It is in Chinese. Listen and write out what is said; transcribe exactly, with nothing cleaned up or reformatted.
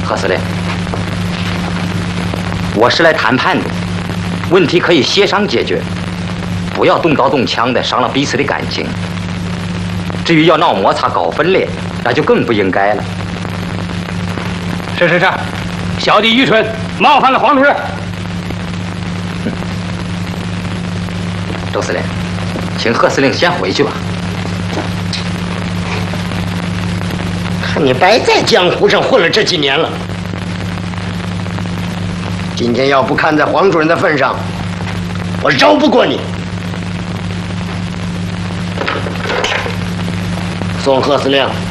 何司令，我是来谈判的，问题可以协商解决，不要动刀动枪的，伤了彼此的感情。至于要闹摩擦、搞分裂，那就更不应该了。 是是是，小弟愚蠢，冒犯了黄主任。 周司令，请贺司令先回去吧。 看你白在江湖上混了这几年了，今天要不看在黄主任的份上，我饶不过你。送贺司令。